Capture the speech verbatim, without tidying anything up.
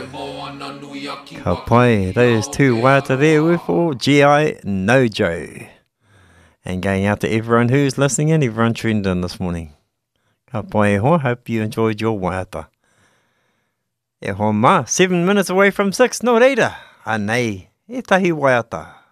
Ka pai, those two waiata there were for G I Nojo. And going out to everyone who's listening in, everyone tuned in this morning. Ka pai e hoa, hope you enjoyed your waiata. E hoa ma, seven minutes away from six, no reira. Anei, e tahi waiata.